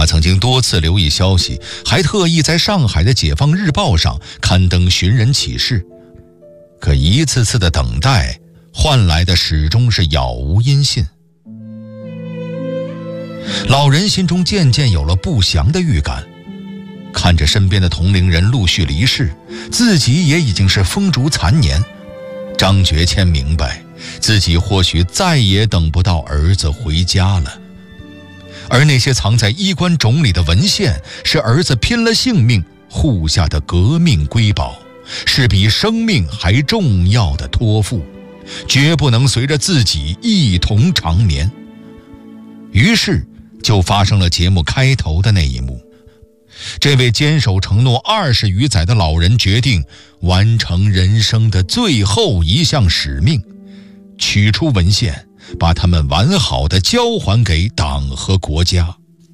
曾经多次留意消息，还特意在上海的《解放日报》上刊登寻人启事。可一次次的等待，换来的始终是杳无音信。老人心中渐渐有了不祥的预感，看着身边的同龄人陆续离世，自己也已经是风烛残年。张觉谦明白，自己或许再也等不到儿子回家了。而那些藏在衣冠冢里的文献，是儿子拼了性命护下的革命瑰宝，是比生命还重要的托付，绝不能随着自己一同长眠。于是就发生了节目开头的那一幕。这位坚守承诺20余载的老人决定完成人生的最后一项使命，取出文献，把它们完好地交还给党和国家。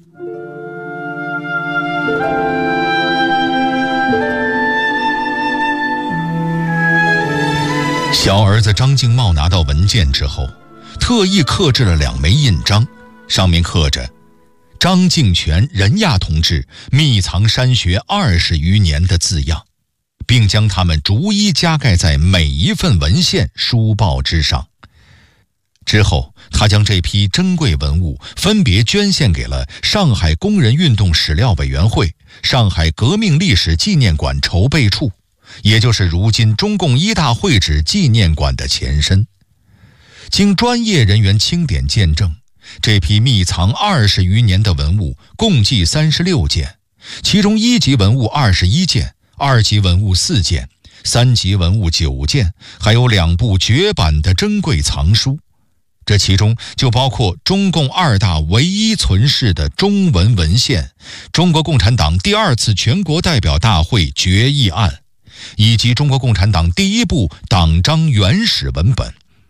小儿子张敬茂拿到文件之后，特意刻制了2枚印章，上面刻着张敬全仁亚同志秘藏山学20余年的字样，并将它们逐一加盖在每一份文献书报之上。之后，他将这批珍贵文物分别捐献给了上海工人运动史料委员会、上海革命历史纪念馆筹备处，也就是如今中共一大会址纪念馆的前身。经专业人员清点见证，这批秘藏20余年的文物共计36件，其中1级文物21件，2级文物4件，3级文物9件，还有2部绝版的珍贵藏书。这其中就包括中共2大唯一存世的中文文献，中国共产党第2次全国代表大会决议案，以及中国共产党第1部党章原始文本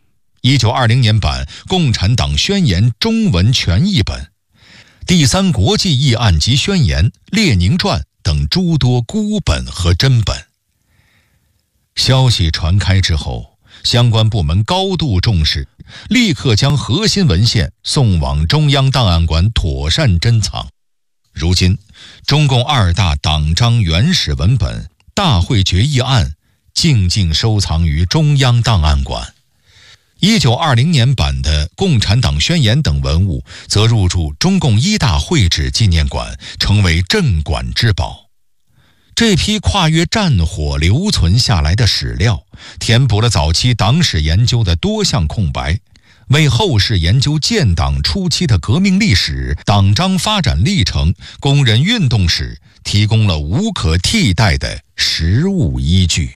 ，1920年版《共产党宣言》中文全译本，第3国际议案及宣言、列宁传等诸多孤本和真本。消息传开之后，相关部门高度重视，立刻将核心文献送往中央档案馆妥善珍藏。如今，中共2大党章原始文本、大会决议案静静收藏于中央档案馆。1920年版的《共产党宣言》等文物则入驻中共一大会址纪念馆，成为镇馆之宝。这批跨越战火留存下来的史料，填补了早期党史研究的多项空白，为后世研究建党初期的革命历史、党章发展历程、工人运动史提供了无可替代的实物依据。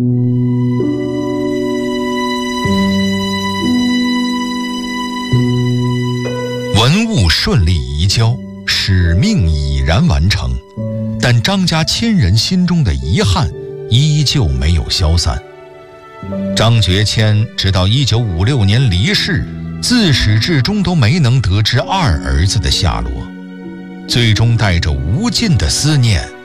文物顺利移交，使命已然完成，但张家亲人心中的遗憾依旧没有消散。张觉谦直到1956年离世，自始至终都没能得知2儿子的下落，最终带着无尽的思念